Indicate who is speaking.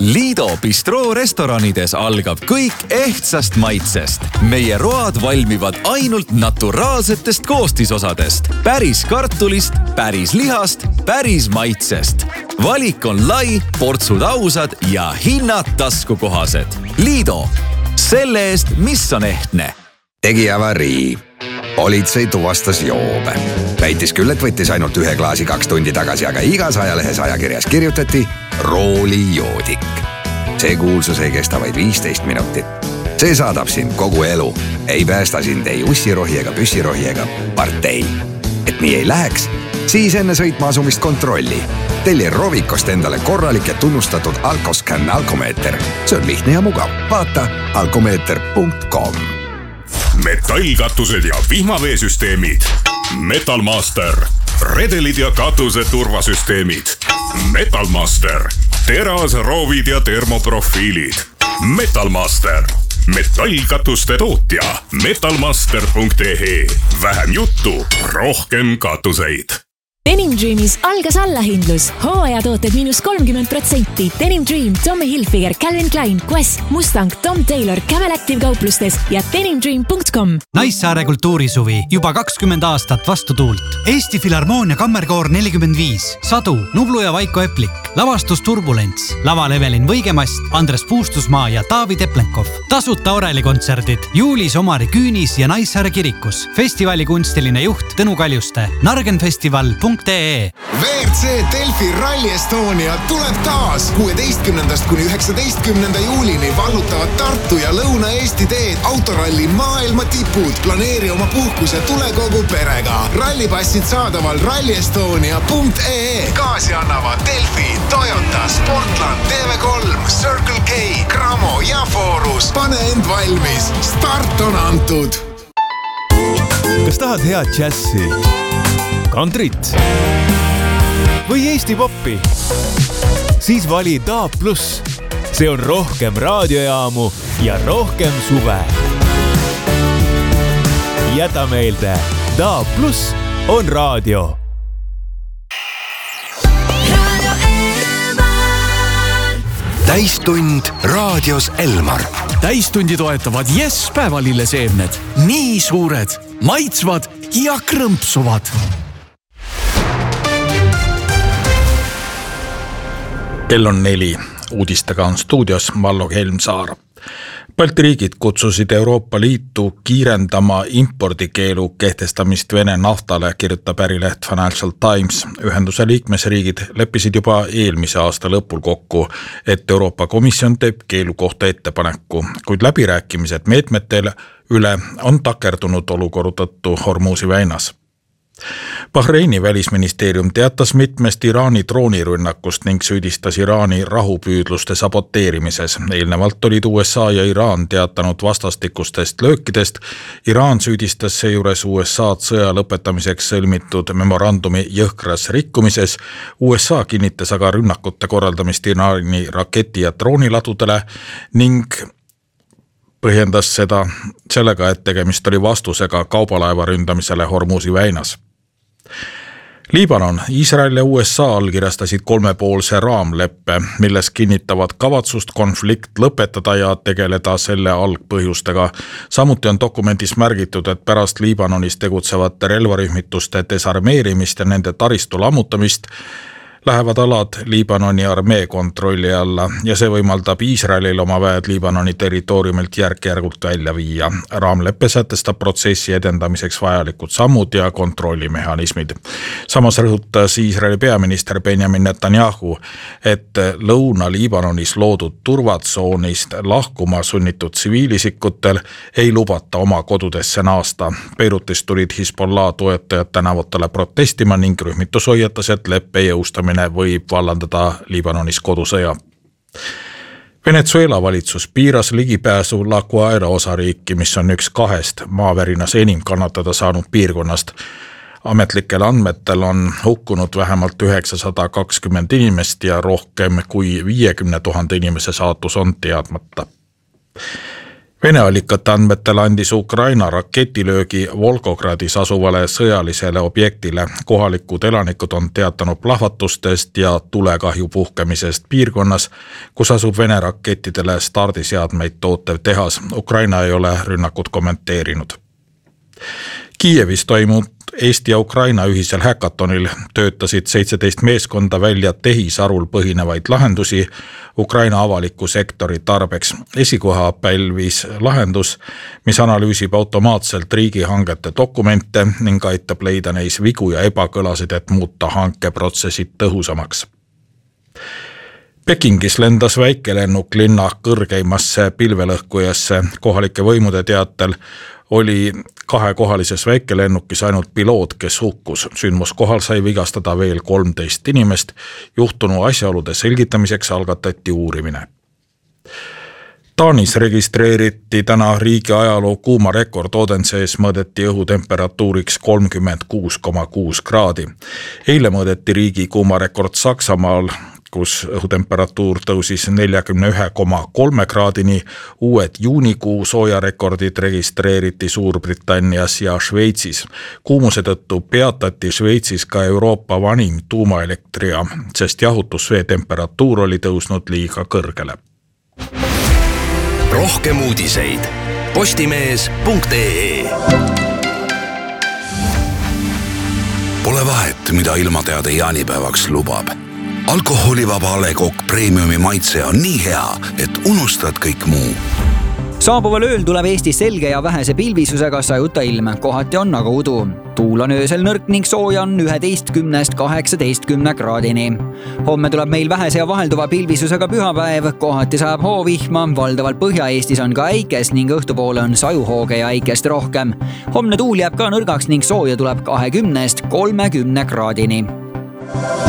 Speaker 1: Liido Bistroo restoranides algab kõik ehtsast maitsest. Meie road valmivad ainult naturaalsetest koostisosadest. Päris kartulist, päris lihast, päris maitsest. Valik on lai, portsud ausad ja hinnad taskukohased. Liido. Selle eest, mis on ehtne.
Speaker 2: Tegi avarii. Politsei tuvastas joobe. Väitis küll, et võttis ainult 1 klaasi 2 tundi tagasi, aga igas ajalehes ajakirjas kirjutati roolijoodik. See kuulsus ei kesta vaid 15 minutit. See saadab sind kogu elu. Ei päästa sind ei ussirohi ega püssirohi ega partei. Et nii ei läheks, siis enne sõitma asumist kontrolli. Telli Rovikost endale korralik ja tunnustatud Alkoscan alkomeeter. See on lihtne ja mugav. Vaata alkomeeter.com.
Speaker 3: Metallkatused ja vihmaveesüsteemid. Metalmaster. Redelid ja katuse turvasüsteemid. Metalmaster. Terasroovid ja termoprofiilid. Metalmaster. Metallkatuste tootja. Metalmaster.ee. Vähem juttu, rohkem katuseid.
Speaker 4: Denim Dreamis algas allahindlus. Hooajatooted -30%. Denim Dream, Tommy Hilfiger, Calvin Klein, Quest, Mustang, Tom Taylor, Camel Active kauplustes ja denimdream.com.
Speaker 5: Naissaare kultuurisuvi juba 20 aastat vastu tuult. Eesti Filharmoonia Kammerkoor 45, Sadu, Nublu ja Vaiko Eplik, lavastus Turbulents, laval Evelin Võigemast, Andres Puustusmaa ja Taavi Teplenkov. Tasuta orelikontserdid juulis Omari Küünis ja Naissaare kirikus. Festivali kunstiline juht Tõnu Kaljuste. Nargenfestival.ee.
Speaker 6: WRC Delfi Rally Estonia tuleb taas 16. kuni 19. juulini vallutavad Tartu ja Lõuna-Eesti teed autoralli maailma tipud. Planeeri oma puhkus ja tule kogu perega. Rallipassid saadaval rallyestonia.ee. Kaasi annavad Delfi, Toyota, Sportland, TV3, Circle K, Kramo ja Forus. Pane end valmis. Start on antud.
Speaker 7: Kas tahad head džässi? Kantrit või Eesti poppi? Siis vali DAB+. See on rohkem raadiojaamu ja rohkem suve. Jäta meelde, DAB+ on raadio.
Speaker 2: Täistund raadios Elmar.
Speaker 8: Täistundi toetavad Yes päevalilleseemned. Nii suured, maitsvad ja krõmpsuvad.
Speaker 9: Kell on 4. Uudistega on stuudios Vallo Helmsaar. Balti riigid kutsusid Euroopa Liitu kiirendama impordikeelu kehtestamist Vene naftale, kirjutab ärileht Financial Times. Ühenduse liikmesriigid leppisid juba eelmise aasta lõpul kokku, et Euroopa Komisjon teeb keelu kohta ettepaneku, kuid läbirääkimised meetmetel üle on takerdunud olukorra tõttu Hormuzi väinas. Bahreini välisministeerium teatas mitmest Iraani droonirünnakust ning süüdistas Iraani rahupüüdluste saboteerimises. Eelnevalt olid USA ja Iraan teatanud vastastikustest löökidest. Iraan süüdistas seejuures USA'd sõja lõpetamiseks sõlmitud memorandumi jõhkras rikkumises. USA kinnitas aga rünnakute korraldamist Iraani raketi- ja drooniladudele ning põhjendas seda sellega, et tegemist oli vastusega kaubalaeva ründamisele Hormuzi väinas. Liibanon, Iisrael ja USA allkirjastasid 3-poolse raamleppe, milles kinnitavad kavatsust konflikt lõpetada ja tegeleda selle algpõhjustega. Samuti on dokumendis märgitud, et pärast Liibanonis tegutsevate relvarühmituste desarmeerimist ja nende taristu lammutamist lähevad alad Liibanoni armee kontrolli alla ja see võimaldab Iisraelil oma väed Liibanoni territooriumilt järk-järgult välja viia. Raamleppe sätestab protsessi edendamiseks vajalikud sammud ja kontrollimehhanismid. Samas rõhutas Iisraeli peaminister Benjamin Netanyahu, et Lõuna-Liibanonis loodud turvatsoonist lahkuma sunnitud tsiviilisikutel ei lubata oma kodudesse naasta. Beirutis tulid Hezbollah toetajad tänavutele protestima ning rühmitus hoiatas, et leppe jõustamine võib vallandada Liibanonis kodusõja. Venezuela valitsus piiras ligipääsu La Guaira osariiki, mis on üks 2 maavärinas enim kannatada saanud piirkonnast. Ametlikel andmetel on hukkunud vähemalt 920 inimest ja rohkem kui 50 000 inimese saatus on teadmata. Vene allikate andmetel andis Ukraina raketilöögi Volgogradis asuvale sõjalisele objektile. Kohalikud elanikud on teatanud plahvatustest ja tulekahju puhkemisest piirkonnas, kus asub Vene rakettidele stardiseadmeid tootev tehas. Ukraina ei ole rünnakut kommenteerinud. Kiievis toimunud Eesti ja Ukraina ühisel häkatonil töötasid 17 meeskonda välja tehisarul põhinevaid lahendusi Ukraina avaliku sektori tarbeks. Esikoha pälvis lahendus, mis analüüsib automaatselt riigihangete dokumente ning aitab leida neis vigu ja ebakõlasid, et muuta hankeprotsessid tõhusamaks. Pekingis lendas väikelennuk linna kõrgeimasse pilvelõhkujasse. Kohalike võimude teatel oli kahekohalises väikelennukis ainult piloot, kes hukkus. Sündmuskohal sai vigastada veel 13 inimest. Juhtunu asjaolude selgitamiseks algatati uurimine. Taanis registreeriti täna riigi ajaloo kuuma rekord. Odensees mõõdeti õhutemperatuuriks 36,6 kraadi. Eile mõõdeti riigi kuuma rekord Saksamaal, kus õhutemperatuur tõusis 41,3 kraadini. Uued juunikuu soojarekordid registreeriti Suurbritannias ja Šveitsis. Kuumuse tõttu peatati Šveitsis ka Euroopa vanim tuumaelektrijaam, sest jahutusvee temperatuur oli tõusnud liiga kõrgele.
Speaker 10: Rohkem uudiseid postimees.ee. Pole vahet, mida ilmateade jaanipäevaks lubab. Alkoholivaba A. Le Coq Premiumi maitse on nii hea, et unustad kõik muu.
Speaker 11: Saabuval ööl tuleb Eestis selge ja vähese pilvisusega sajuta ilm. Kohati on aga udu. Tuul on öösel nõrk ning sooja on 11–18 kraadini. Homme tuleb meil vähese ja vahelduva pilvisusega pühapäev. Kohati saab hoovihma. Valdavalt Põhja-Eestis on ka äikes ning õhtupoole on sajuhooge ja äikest rohkem. Homne tuul jääb ka nõrgaks ning sooja tuleb 20–30 kraadini.